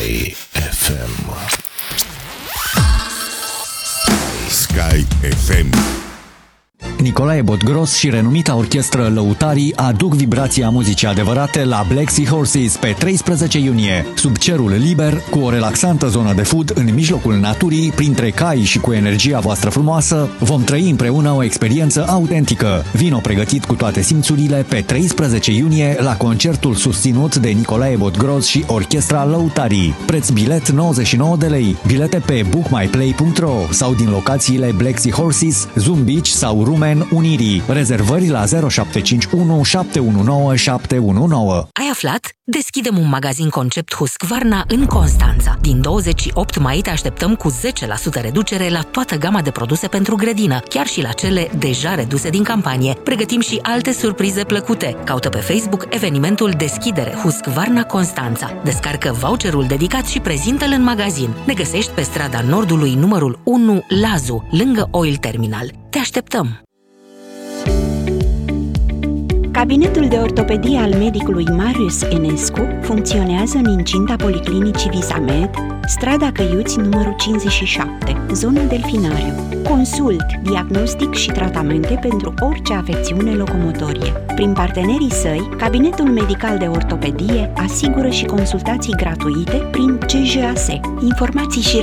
Sky FM. Sky FM. Nicolae Botgros și renumita orchestră Lăutarii aduc vibrația muzicii adevărate la Black Sea Horses pe 13 iunie. Sub cerul liber, cu o relaxantă zonă de food în mijlocul naturii, printre cai și cu energia voastră frumoasă, vom trăi împreună o experiență autentică. Vino pregătit cu toate simțurile pe 13 iunie la concertul susținut de Nicolae Botgros și orchestra Lăutarii. Preț bilet 99 de lei. Bilete pe bookmyplay.ro sau din locațiile Black Sea Horses, Zoom Beach sau Rumen Unirii. Rezervări la 0751 719 719. Ai aflat? Deschidem un magazin concept Husqvarna în Constanța. Din 28 mai te așteptăm cu 10% reducere la toată gama de produse pentru grădină, chiar și la cele deja reduse din campanie. Pregătim și alte surprize plăcute. Caută pe Facebook evenimentul Deschidere Husqvarna Constanța. Descarcă voucherul dedicat și prezintă-l în magazin. Ne găsești pe strada Nordului numărul 1 Lazu, lângă Oil Terminal. Te așteptăm! Cabinetul de ortopedie al medicului Marius Enescu funcționează în incinta Policlinicii Visamed, strada Căiuți numărul 57, zona Delfinariu. Consult, diagnostic și tratamente pentru orice afecțiune locomotorie. Prin partenerii săi, Cabinetul Medical de Ortopedie asigură și consultații gratuite prin CJAS. Informații și